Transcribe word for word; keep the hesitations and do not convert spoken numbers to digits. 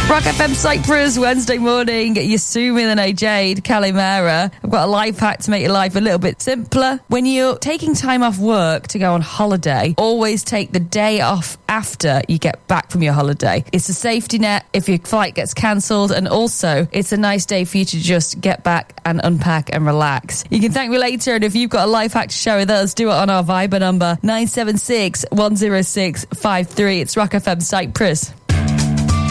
Rock F M Cyprus, Wednesday morning. Yasumi and A Jade, Calimera. I've got a life hack to make your life a little bit simpler. When you're taking time off work to go on holiday, always take the day off after you get back from your holiday. It's a safety net if your flight gets cancelled, and also it's a nice day for you to just get back and unpack and relax. You can thank me later, and if you've got a life hack to share with us, do it on our Viber number nine seven six, one zero six, five three. It's Rock F M Cyprus.